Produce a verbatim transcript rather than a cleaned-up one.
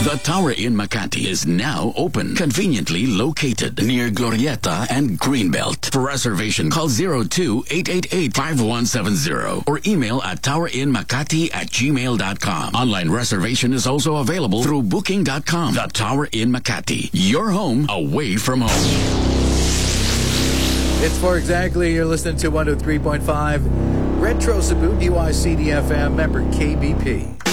The Tower Inn Makati is now open, conveniently located near Glorieta and Greenbelt. For reservation, call zero two eight eight eight five one seven zero or email at towerinmakati at gmail dot com. Online reservation is also available through booking dot com. The Tower Inn Makati, your home away from home. It's four exactly. You're listening to one oh three point five Retro Cebu, D Y C D F M, member K B P.